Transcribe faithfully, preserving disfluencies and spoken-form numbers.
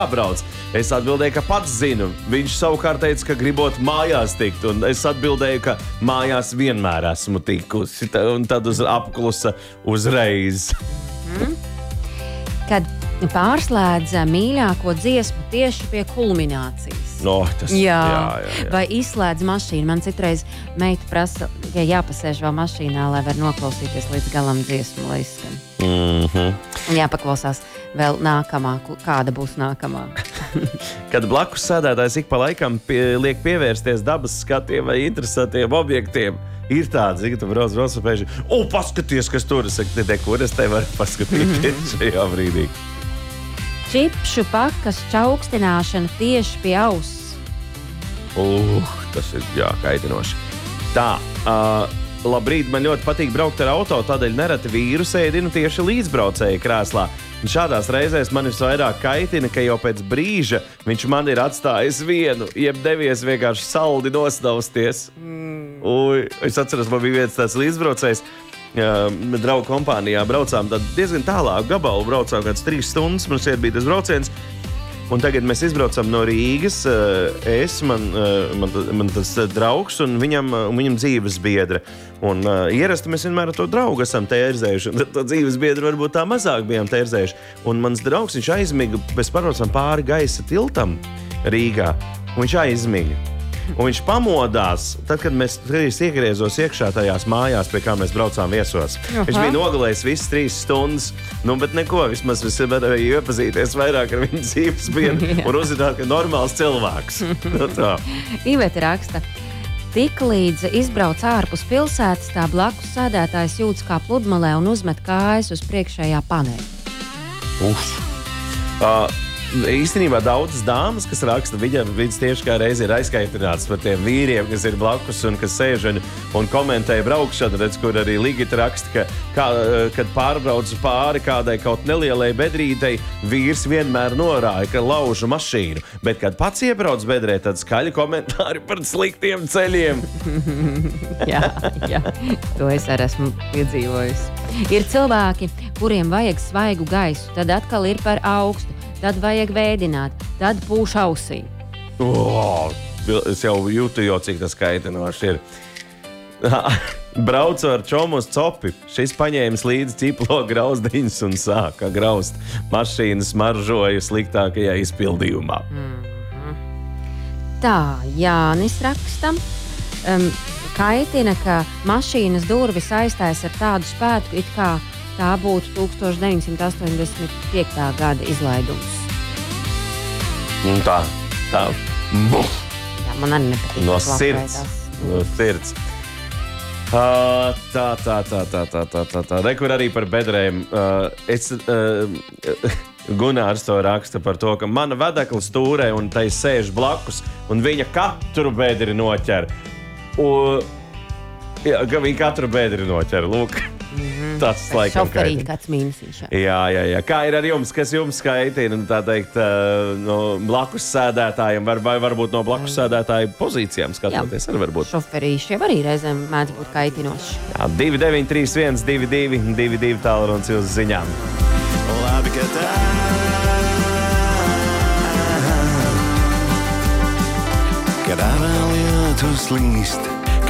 jābrauc. Es atbildēju, ka pats zinu. Viņš savukārt teica, ka gribot mājās tikt, un es atbildēju, ka mājās vienmēr esmu tikusi, un tad uz apklusa uzreiz. Mm. Kad pārslēdz mīļāko dziesmu tieši pie kulminācijas. No, tas, jā. Jā, jā, jā. Vai izslēdz mašīnu. Man citreiz meita prasa, ja jāpasēž vēl mašīnā, lai var noklausīties līdz galam dziesmu, lai izskan. Mm-hmm. Un jāpaklausās vēl nākamā, kāda būs nākamā. Kad blakus sēdētājs ik pa laikam pie, liek pievērsties dabas skatiem vai interesantiem objektiem, ir tāds, ka tu brauc velosipēdi, o, paskaties, kas tur ir. Saka, te, kur es te varu paskatīties mm-hmm. šajā brīdī. Čipšu pakas čaukstināšana tieši pie auss. Uh, tas ir, jā, kaitinoši. Tā, uh, labrīt, man ļoti patīk braukt ar auto, tādēļ nereti vīru sēdinu tieši līdzbraucēja krēslā. Un šādās reizēs man visvairāk kaitina, ka jau pēc brīža viņš man ir atstājis vienu, jeb devies vienkārši saldi nosnausties. Mm. Ui, es atceros, man bija viens tāds līdzbraucējs, uh, draugu kompānijā braucām, tad diezgan tālāk gabalu braucām, kāds trīs stundas, mums ir bija tas brauciens. Un tagad mēs izbraucam no Rīgas, es, man, man, man tas draugs un viņam, un viņam dzīves biedra. Un uh, ierasti mēs vienmēr ar to draugu esam tērzējuši, un to dzīves biedru varbūt tā mazāk bijām tērzējuši. Un mans draugs, viņš aizmiga, mēs paraucam pāri gaisa tiltam Rīgā, un viņš aizmiga. Un viņš pamodās, tad, kad mēs trīs iegriezos iekšā tajās mājās, pie kā mēs braucām viesos. Aha. Viņš bija nogulējis visas trīs stundas, nu, bet neko, vismaz visi varēja iepazīties vairāk ar viņu dzīves biedru un uzzināt, ka normāls cilvēks. No tā. Iveta raksta, tik līdz izbrauc ārpus pilsētas, tā blakus sēdētājs jūtas kā pludmalē un uzmet kājas uz priekšējā paneļa. Uf! Uh, Īstenībā daudzas dāmas, kas raksta, viņa, viņas tieši kā reizi ir aizskaitināts par tiem vīriem, kas ir blakus un kas sēž un, un komentēja braukšanu, redz, kur arī Ligita raksta, ka, kā, kad pārbrauc pāri kādai kaut nelielai bedrītei, vīrs vienmēr norāja, ka laužu mašīnu, bet kad pats iebrauc bedrē, tad skaļi komentāri par sliktiem ceļiem. jā, jā, to es arī esmu piedzīvojis. Ir cilvēki, kuriem vajag svaigu gaisu, tad atkal ir par augstu. Tad vajag vēdināt, tad pūš ausī. Oh, es jau jūtu, jau, cik tas kaitinoši ir. Braucu ar čomu uz copi. Šis paņēmis līdzi ķiplo grauzdiņus un sāka graust. Mašīnas maržoja sliktākajā izpildījumā. Mm-hmm. Tā, Jānis raksta. Um, kaitina, ka mašīnas durvis aiztais ar tādu spēku, it kā tā būtu tukstovs deviņsimt astoņdesmit piektā gada izlaidums. Un tā, tā. Jā, man arī nepatīk. No sirds. No sirds. Uh, tā, tā, tā, tā, tā, tā, tā, tā. Rekur arī par bedrēm. Uh, es, uh, Gunārs to raksta par to, ka mana vedekla stūrē un tai sēž blakus, un viņa katru bedri noķer. Un, jā, viņa katru bedri noķer, lūk. Mm-hmm. Tas laikam šoferīt kāds mīnusiņš. Jā, jā, jā. Kā ir ar jums? Kas jums skaitina? Tā teikt, no blakus sēdētājiem, vai var, varbūt no blakus sēdētāju pozīcijām skatoties. Arī varbūt. Šoferīši jau arī reizēm mēdz būt kaitinoši. Jā, divi deviņi trīs viens divi divi divi divi tālrunis uz ziņām. Labi, ka tā. Kad ārā lietus līst,